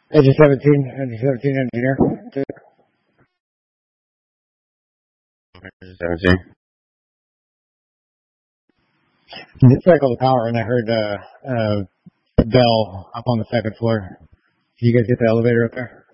Engine 17 engineer. Engine 17. I did cycle the power and I heard a bell up on the second floor. Did you guys get the elevator up there?